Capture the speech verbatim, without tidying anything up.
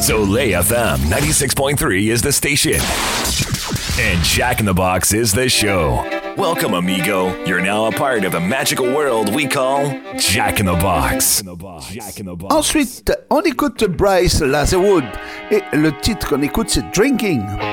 Soleil F M ninety-six point three is the station. And Jack in the Box is the show. Welcome, amigo. You're now a part of the magical world we call Jack in the Box. Ensuite, on écoute Bryce Lazarwood et le titre qu'on écoute, c'est Drinking.